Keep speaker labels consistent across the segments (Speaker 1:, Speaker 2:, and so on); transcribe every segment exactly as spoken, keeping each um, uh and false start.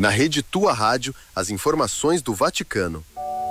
Speaker 1: Na rede Tua Rádio, as informações do Vaticano.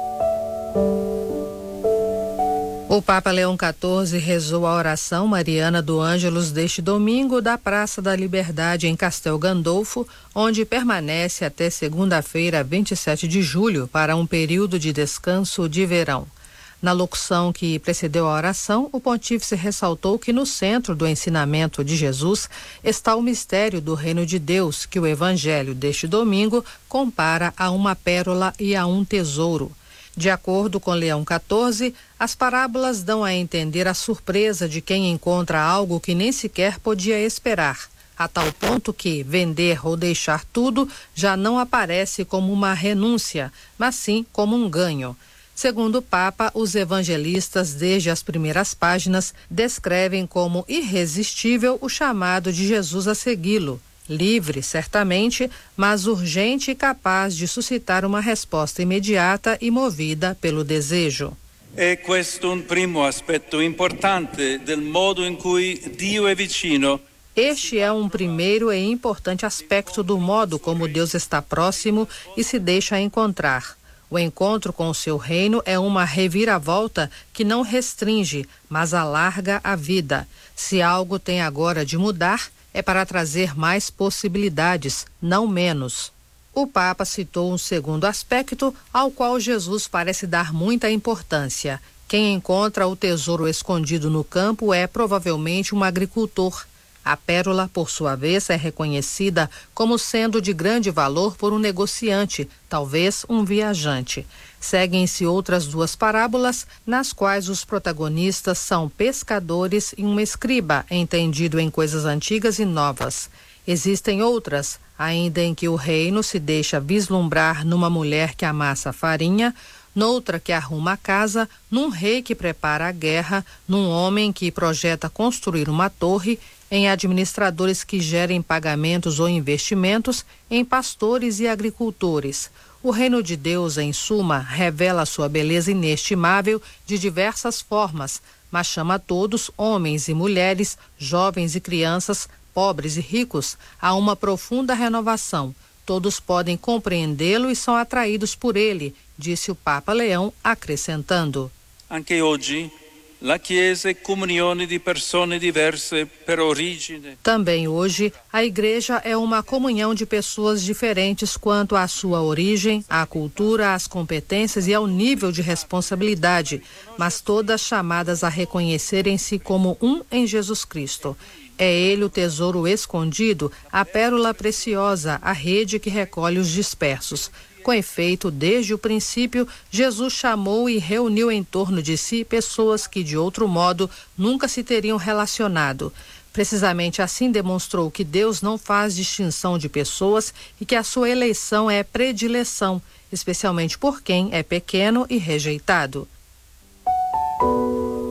Speaker 2: O Papa Leão quatorze rezou a oração mariana do Ângelus deste domingo da Praça da Liberdade em Castel Gandolfo, onde permanece até segunda-feira, vinte e sete de julho, para um período de descanso de verão. Na locução que precedeu a oração, o pontífice ressaltou que no centro do ensinamento de Jesus está o mistério do reino de Deus, que o evangelho deste domingo compara a uma pérola e a um tesouro. De acordo com Leão quatorze, as parábolas dão a entender a surpresa de quem encontra algo que nem sequer podia esperar, a tal ponto que vender ou deixar tudo já não aparece como uma renúncia, mas sim como um ganho. Segundo o Papa, os evangelistas, desde as primeiras páginas, descrevem como irresistível o chamado de Jesus a segui-lo. Livre, certamente, mas urgente e capaz de suscitar uma resposta imediata e movida pelo desejo.
Speaker 3: É questo un primo aspetto importante del modo in cui Dio è vicino.
Speaker 2: Este é um primeiro e importante aspecto do modo como Deus está próximo e se deixa encontrar. O encontro com o seu reino é uma reviravolta que não restringe, mas alarga a vida. Se algo tem agora de mudar, é para trazer mais possibilidades, não menos. O Papa citou um segundo aspecto ao qual Jesus parece dar muita importância. Quem encontra o tesouro escondido no campo é provavelmente um agricultor. A pérola, por sua vez, é reconhecida como sendo de grande valor por um negociante, talvez um viajante. Seguem-se outras duas parábolas, nas quais os protagonistas são pescadores e um escriba, entendido em coisas antigas e novas. Existem outras, ainda em que o reino se deixa vislumbrar numa mulher que amassa farinha, noutra que arruma a casa, num rei que prepara a guerra, num homem que projeta construir uma torre, em administradores que gerem pagamentos ou investimentos, em pastores e agricultores. O reino de Deus, em suma, revela sua beleza inestimável de diversas formas, mas chama todos, homens e mulheres, jovens e crianças, pobres e ricos, a uma profunda renovação. Todos podem compreendê-lo e são atraídos por ele, disse o Papa Leão, acrescentando.
Speaker 3: Anche oggi la Chiesa è comunione di persone diverse per origine.
Speaker 2: Também hoje, a Igreja é uma comunhão de pessoas diferentes quanto à sua origem, à cultura, às competências e ao nível de responsabilidade, mas todas chamadas a reconhecerem-se como um em Jesus Cristo. É ele o tesouro escondido, a pérola preciosa, a rede que recolhe os dispersos. Com efeito, desde o princípio, Jesus chamou e reuniu em torno de si pessoas que, de outro modo, nunca se teriam relacionado. Precisamente assim demonstrou que Deus não faz distinção de pessoas e que a sua eleição é predileção, especialmente por quem é pequeno e rejeitado.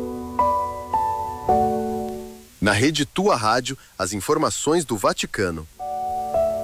Speaker 1: Na rede Tua Rádio, as informações do Vaticano.